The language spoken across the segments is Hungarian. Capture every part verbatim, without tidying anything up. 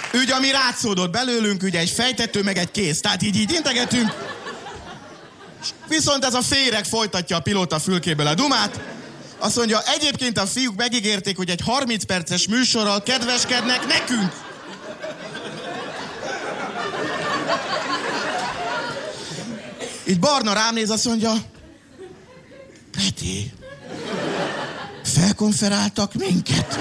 Úgy, ami rátszódott belőlünk, ugye egy fejtető, meg egy kéz. Tehát így, így integetünk. Viszont ez a féreg folytatja a pilóta fülkéből a dumát. Azt mondja, egyébként a fiúk megígérték, hogy egy harminc perces műsorral kedveskednek nekünk. Így Barna rám néz, azt mondja, Peti, felkonferáltak minket.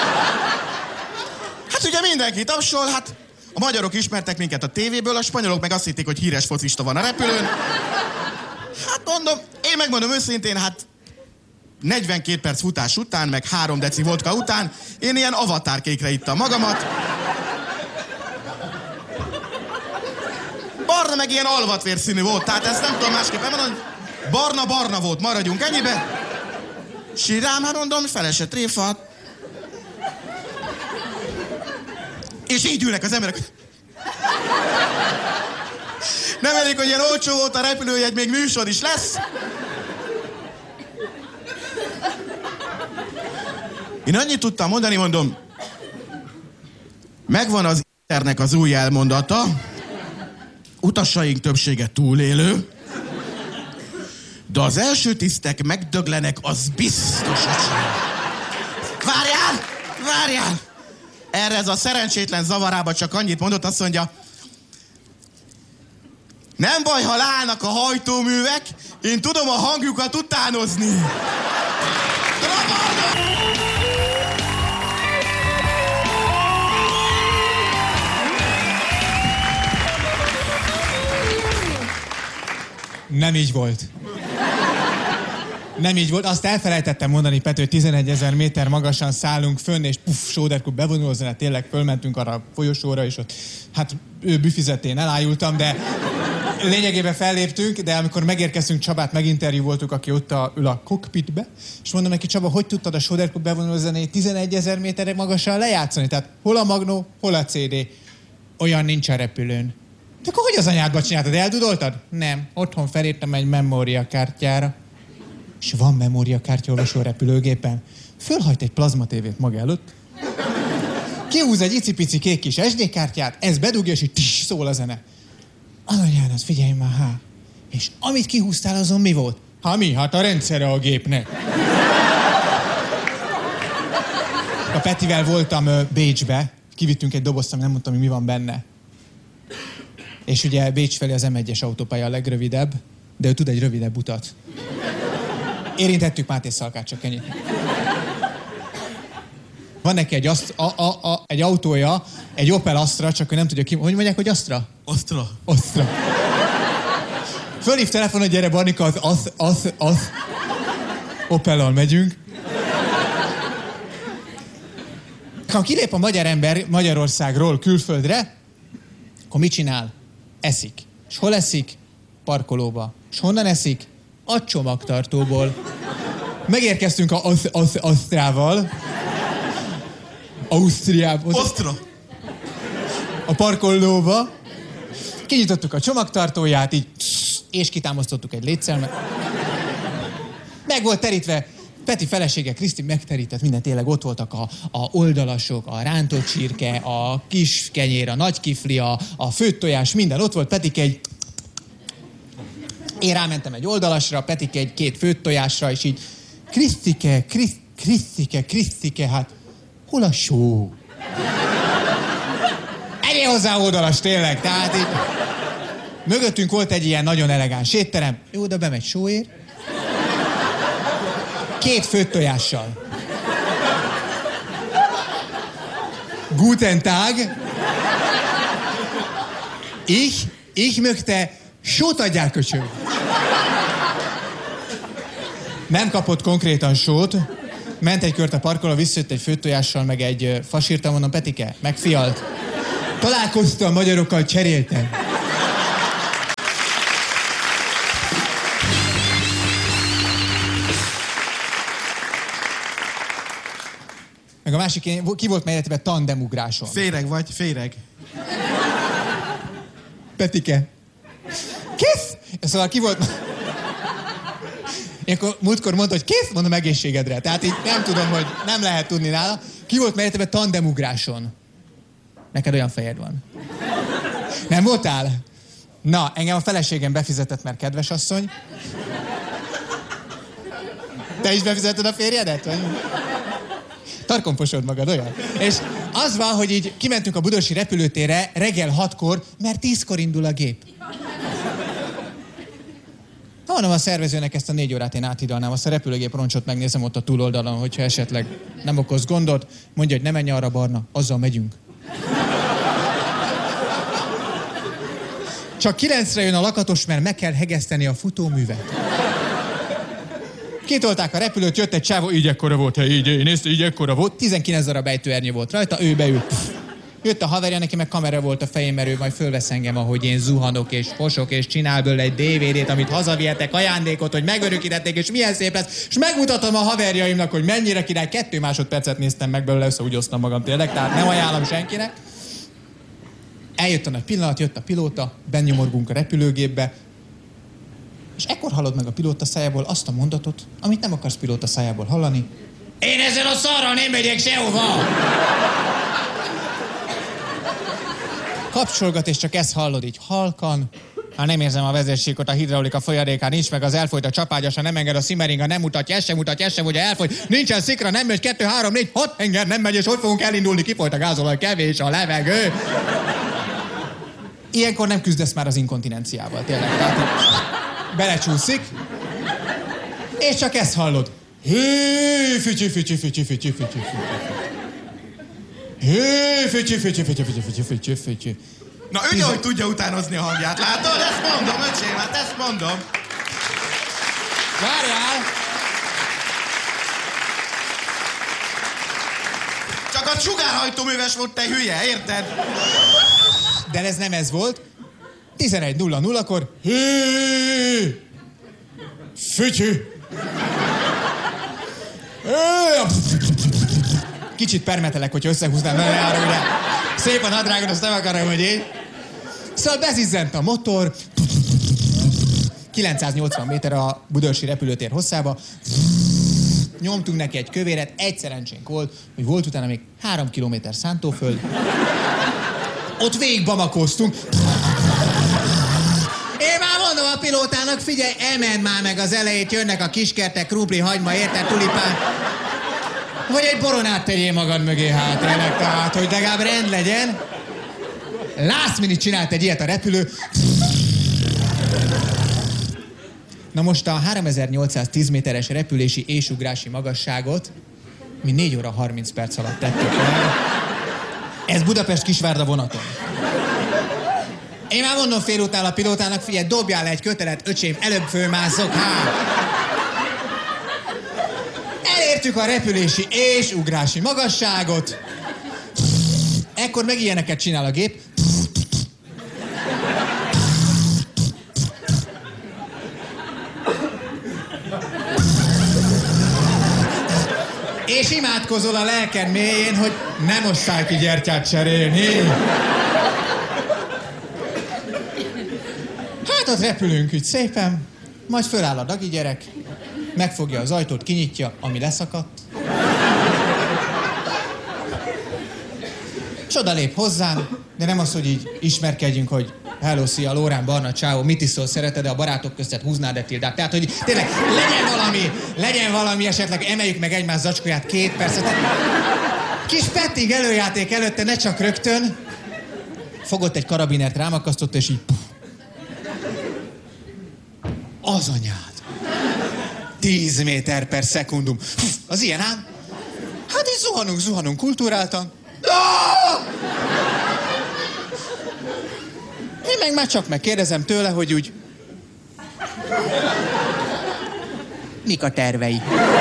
Hát ugye mindenki tapsol, hát a magyarok ismertek minket a tévéből, a spanyolok meg azt hitték, hogy híres focista van a repülőn. Hát mondom, én megmondom őszintén, hát negyvenkét perc futás után, meg három deci vodka után, én ilyen avatárkékre ittam magamat. Barna meg ilyen alvatvérszínű volt, tehát ezt nem tudom másképpen mondani. Barna-barna volt, maradjunk ennyibe. S így rám, hát mondom, felesett tréfa. És így ülnek az emberek. Nem elég, hogy ilyen olcsó volt a repülőjegy, még műsor is lesz. Én annyit tudtam mondani, mondom, megvan az internek az új elmondata, utasaink többsége túlélő, de az első tisztek megdöglenek, az biztos, hogy várjál, várjál! Erre ez a szerencsétlen zavarába csak annyit mondott, azt mondja, nem baj, ha leállnak a hajtóművek, én tudom a hangjukat utánozni. Nem így volt. Nem így volt. Azt elfelejtettem mondani, Pető, hogy tizenegyezer méter magasan szállunk fönn, és puff, Sóderkú bevonul zene, tényleg fölmentünk arra a folyosóra, és ott, hát ő büfizetén elájultam, de lényegében felléptünk, de amikor megérkeztünk, Csabát meginterjú voltuk, aki ott a, ül a kokpitbe, és mondom neki, Csaba, hogy tudtad a Sóderkú bevonul zenét tizenegyezer méterre magasan lejátszani? Tehát hol a magnó, hol a cé dé? Olyan nincs a repülőn. De akkor hogy az anyádba csináltad? Eldudoltad? Nem. Otthon felírtam egy memóriakártyára. És van memóriakártyaolvasó repülőgépen. Fölhajt egy plazmatévét maga előtt. Kihúz egy icipici kék kis es dé kártyát, ez bedugja, és így tiss, szól a zene. Anyád, figyelj már, há. És amit kihúztál, azon mi volt? Ha mi? Hát a rendszere a gépnek. A Petivel voltam uh, Bécsbe. Kivittünk egy dobozt, ami nem mondtam, hogy mi van benne. És ugye Bécs felé az em egyes autópálya a legrövidebb, de ő tud egy rövidebb utat. Érintettük Máté Szalkát, csak ennyi. Van neki egy, aszt, a, a, a, egy autója, egy Opel Astra, csak ő nem tudja ki... Hogy mondják, hogy Astra? Astra. Astra. Fölhív telefon, hogy gyere, Barnika, az az, az, az. Opellal megyünk. Ha kilép a magyar ember Magyarországról külföldre, akkor mit csinál? Eszik. És hol eszik? Parkolóba. És honnan eszik? A csomagtartóból. Megérkeztünk a az, az, Asztrával. Ausztriából. Osztra. A parkolóba. Kinyitottuk a csomagtartóját, így, és kitámasztottuk egy létszelmet. Meg volt terítve. Peti felesége, Kriszti megterített minden, tényleg ott voltak a, a oldalasok, a rántott csirke, a kis kenyér, a nagy kifli, a, a főtt tojás, minden ott volt. Petike egy... Én rámentem egy oldalasra, Petike egy két főtt tojásra, és így Krisztike, Kriszt, Krisztike, Krisztike, hát hol a só? Egyél hozzá oldalas, tényleg, tehát így... Mögöttünk volt egy ilyen nagyon elegáns étterem. Jó, oda bemegy sóér. Két főtt tojással. Guten Tag. Ich, ich möchte sót adjál, köcsög. Nem kapott konkrétan sót. Ment egy kört a parkoló, visszajött egy főtt tojással, meg egy fasírtal, mondom, Petike, megfialt. Találkoztam magyarokkal, cseréltem. Meg a másik, ki volt mellettében tandemugráson? Féreg vagy, féreg. Petike. Kész? Szóval ki volt... Én akkor múltkor mondta, hogy kész, mondom egészségedre. Tehát így nem tudom, hogy nem lehet tudni nála. Ki volt mellettében tandemugráson? Neked olyan fejed van. Nem voltál? Na, engem a feleségem befizetett, mert kedves asszony. Te is befizeted a férjedet? Vagy? Tarkon posod magad, olyan? És az van, hogy így kimentünk a budaörsi repülőtérre reggel hatkor, mert tízkor indul a gép. Ha mondom a szervezőnek, ezt a négy órát én áthidalnám, azt a repülőgép roncsot megnézem ott a túloldalon, hogyha esetleg nem okoz gondot, mondja, hogy ne menj arra, Barna, azzal megyünk. Csak kilencre jön a lakatos, mert meg kell hegeszteni a futóművet. Kitolták a repülőt, jött egy csávó, így ekkora volt, hát így, én ezt így ekkora volt. tizenkilenc darab ejtőernyő volt rajta, ő beült. Jött a haverja, neki meg kamera volt a fején, mert ő majd fölvesz engem, ahogy én zuhanok és fosok, és csinál belőle egy dé vé dét, amit hazavihetek ajándékot, hogy megörökítették, és milyen szép lesz. És megmutatom a haverjaimnak, hogy mennyire király. Kettő másodpercet néztem meg belőle, össze úgy osztam magam tényleg, tehát nem ajánlom senkinek. Eljött a nagy pillanat, jött a pilóta, bennyomorgunk a repülőgépbe, és ekkor hallod meg a pilóta szájából azt a mondatot, amit nem akarsz pilóta szájából hallani. Én ezzel a szarral nem megyek sehova! Kapcsolgat, és csak ezt hallod így halkan. Hát nem érzem a vezérsékot, a hidraulika folyadékán nincs meg, az elfolyt a csapágyasa, nem enged a szimmeringa, nem mutatja, ez sem mutatja, ez sem, hogy elfolyt. Nincsen szikra, nem megy, kettő, három, négy, hat henger, nem megy, és hogy fogunk elindulni, kifolyt a gázolaj, kevés a levegő. Ilyenkor nem küzdesz már az inkontinenciával, tényleg. Tehát belecsúszik, és csak ezt hallod. Hé, fütyű, fütyű, fütyű, fütyű, fütyű, fütyű. Hé, fütyű, fütyű, fütyű, fütyű, fütyű, fütyű, fütyű. Na, ő hogy tudja utánozni a hangját, látod? Ezt mondom, öcsém, hát ezt mondom. Várjál! Csak a sugárhajtóműves volt, te hülye, érted? De ez nem ez volt. tizenegy nulla nullakor hé, fütyű. Kicsit permetelek, hogyha összehúznám vele arra, ugye szép a nadrágod, azt nem akarom, hogy én. Szóval bezizzent a motor, kilencszáznyolcvan méter a budaörsi repülőtér hosszába, nyomtunk neki egy kövéret, egy szerencsénk volt, hogy volt utána még három kilométer szántóföld. Ott végig bamakoztunk. Én már mondom a pilótának, figyelj, emeld már meg az elejét, jönnek a kiskertek, krumpli, hagyma, érted, tulipán. Vagy egy boronát tegyél magad mögé, hát tényleg, tehát, hogy legalább rend legyen. Last minute csinált egy ilyet a repülő. Na most a háromezer-nyolcszáztíz méteres repülési és ugrási magasságot mi négy óra harminc perc alatt tettük meg. Ez Budapest-Kisvárda vonaton. Én már mondom félútnál a pilótának, figyelj, dobjál le egy kötelet, öcsém, előbb fölmászok, hát. Elértük a repülési és ugrási magasságot. Ekkor meg ilyeneket csinál a gép. És imádkozol a lelked mélyén, hogy nem osszál ki gyertyát cserélni. Hát ott repülünk úgy szépen, majd föláll a dagi gyerek, megfogja az ajtót, kinyitja, ami leszakadt. És oda lép hozzám, de nem az, hogy így ismerkedjünk, hogy hello, szia, Lórán, Barna, ciao, mit iszol, szereted-e a barátok köztet, húznád-e Tildát? Tehát, hogy tényleg legyen valami, legyen valami, esetleg emeljük meg egymás zacskóját két percet. Kis petting előjáték előtte, ne csak rögtön. Fogott egy karabinert, rámakasztott, és így... Puff. Az anyád. Tíz méter per szekundum. Puff, az ilyen ám? Hát így zuhanunk, zuhanunk kulturáltan. Én meg már csak megkérdezem tőle, hogy úgy... Mik a tervei?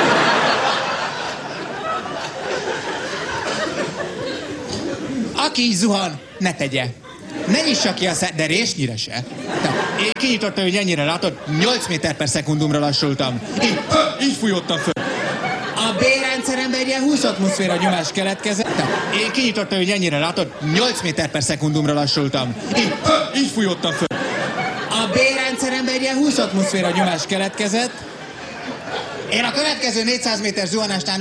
Aki így zuhan, ne tegye. Ne nyissa ki a szem, de résnyire se. Tehát én kinyitottam, hogy ennyire látod, nyolc méter per szekundumra lassultam. Így, így fújottam föl. A B-rendszeremben egy ilyen húsz atmoszféra nyomás keletkezett. Tehát én kinyitottam, hogy ennyire látod, nyolc méter per szekundumra lassultam. Így, így fújottam föl. A B-rendszeremben egy ilyen húsz atmoszféra nyomás keletkezett. Én a következő négyszáz méter zuhanásnál